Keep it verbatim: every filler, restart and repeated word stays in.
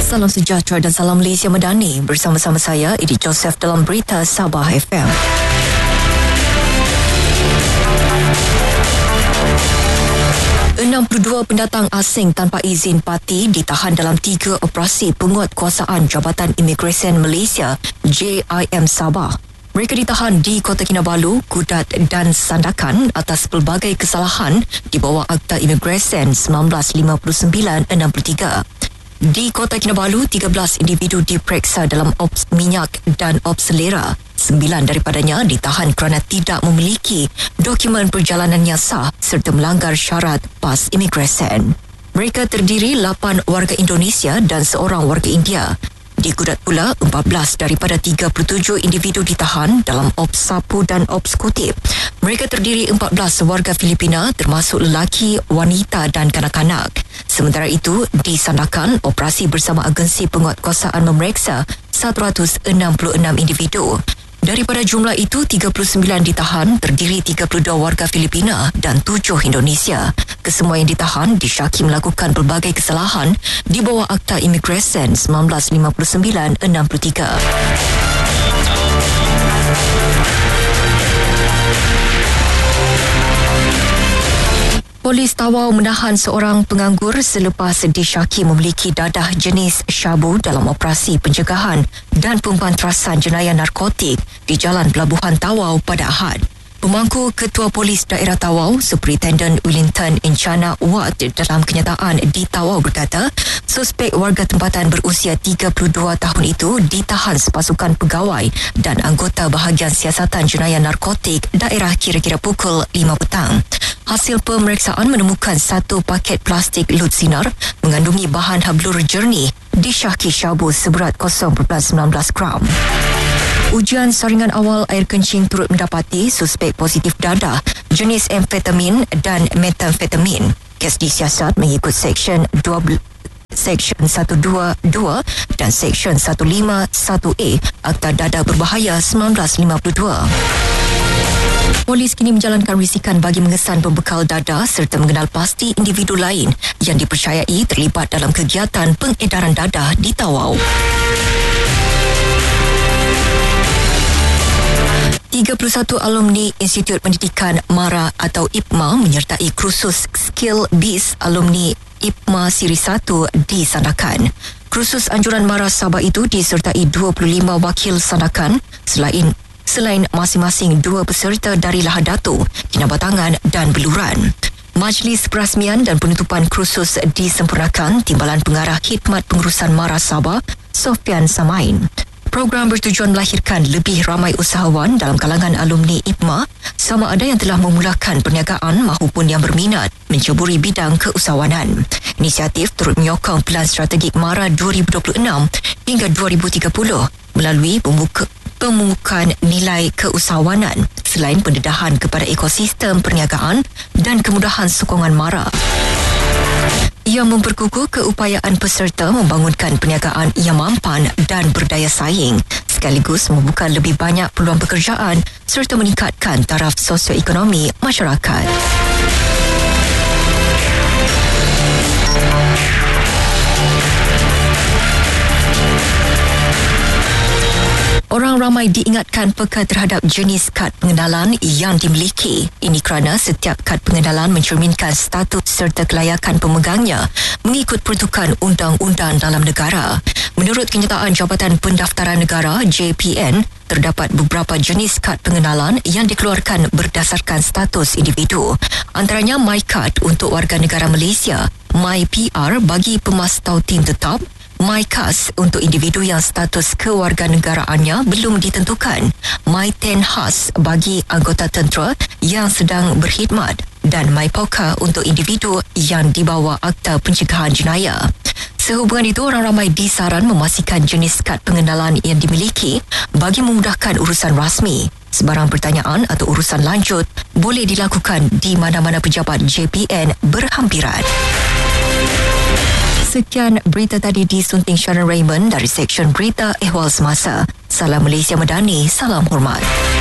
Salam sejahtera dan salam Malaysia Madani. Bersama-sama saya, Edi Joseph dalam Berita Sabah F M. enam puluh dua pendatang asing tanpa izin parti ditahan dalam tiga operasi penguatkuasaan Jabatan Imigresen Malaysia J I M Sabah. Mereka ditahan di Kota Kinabalu, Kudat dan Sandakan atas pelbagai kesalahan di bawah Akta Imigresen seribu sembilan ratus lima puluh sembilan enam puluh tiga. Di Kota Kinabalu, tiga belas individu diperiksa dalam ops minyak dan ops selera. Sembilan daripadanya ditahan kerana tidak memiliki dokumen perjalanan yang sah serta melanggar syarat pas imigresen. Mereka terdiri lapan warga Indonesia dan seorang warga India. Di Kudat pula, empat belas daripada tiga puluh tujuh individu ditahan dalam ops sapu dan ops kutip. Mereka terdiri empat belas warga Filipina termasuk lelaki, wanita dan kanak-kanak. Sementara itu, di Sandakan, operasi bersama agensi penguatkuasaan memeriksa seratus ratus enam puluh enam individu. Daripada jumlah itu, tiga puluh sembilan ditahan terdiri tiga puluh dua warga Filipina dan tujuh Indonesia. Kesemua yang ditahan disyaki melakukan pelbagai kesalahan di bawah Akta Imigresen seribu sembilan ratus lima puluh sembilan enam puluh tiga. Polis Tawau menahan seorang penganggur selepas disyaki memiliki dadah jenis syabu dalam operasi pencegahan dan pempantrasan jenayah narkotik di Jalan Pelabuhan Tawau pada Ahad. Pemangku Ketua Polis Daerah Tawau, Superintendent Wellington Encana Watt dalam kenyataan di Tawau berkata, suspek warga tempatan berusia tiga puluh dua tahun itu ditahan sepasukan pegawai dan anggota bahagian siasatan jenayah narkotik daerah kira-kira pukul lima petang. Hasil pemeriksaan menemukan satu paket plastik lut sinar mengandungi bahan hablur jernih disyaki syabu seberat kosong perpuluhan sembilan belas gram. Ujian saringan awal air kencing turut mendapati suspek positif dadah jenis amfetamin dan metamfetamin. Kes disiasat mengikut Seksyen dua belas Seksyen seratus dua puluh dua dan Seksyen seratus lima puluh satu A Akta Dadah Berbahaya seribu sembilan ratus lima puluh dua. Polis kini menjalankan risikan bagi mengesan pembekal dadah serta mengenal pasti individu lain yang dipercayai terlibat dalam kegiatan pengedaran dadah di Tawau. tiga puluh satu alumni Institut Pendidikan MARA atau I P M A menyertai kursus Skill Biz alumni I P M A Siri satu di Sandakan. Kursus anjuran MARA Sabah itu disertai dua puluh lima wakil Sandakan selain selain masing-masing dua peserta dari Lahadatu, Kinabatangan dan Beluran. Majlis perasmian dan penutupan kursus disempurnakan Timbalan Pengarah Khidmat Pengurusan MARA Sabah, Sofian Samain. Program bertujuan melahirkan lebih ramai usahawan dalam kalangan alumni I P M A sama ada yang telah memulakan perniagaan maupun yang berminat menceburi bidang keusahawanan. Inisiatif turut menyokong Pelan Strategik MARA dua ribu dua puluh enam hingga dua ribu tiga puluh melalui pembuka pemukaan nilai keusahawanan selain pendedahan kepada ekosistem perniagaan dan kemudahan sokongan MARA. Ia memperkukuh keupayaan peserta membangunkan perniagaan yang mampan dan berdaya saing sekaligus membuka lebih banyak peluang pekerjaan serta meningkatkan taraf sosioekonomi masyarakat. Orang ramai diingatkan peka terhadap jenis kad pengenalan yang dimiliki. Ini kerana setiap kad pengenalan mencerminkan status serta kelayakan pemegangnya mengikut peruntukan undang-undang dalam negara. Menurut kenyataan Jabatan Pendaftaran Negara J P N, terdapat beberapa jenis kad pengenalan yang dikeluarkan berdasarkan status individu. Antaranya MyCard untuk warga negara Malaysia, MyPR bagi pemas tautin tetap, MyCas untuk individu yang status kewarganegaraannya belum ditentukan, MyTen khas bagi anggota tentera yang sedang berkhidmat dan MyPoka untuk individu yang dibawa Akta Pencegahan Jenayah. Sehubungan itu, orang ramai disaran memastikan jenis kad pengenalan yang dimiliki bagi memudahkan urusan rasmi. Sebarang pertanyaan atau urusan lanjut boleh dilakukan di mana-mana pejabat J P N berhampiran. Sekian berita tadi disunting Sharon Raymond dari Seksyen Berita Ehwal Semasa. Salam Malaysia Madani, salam hormat.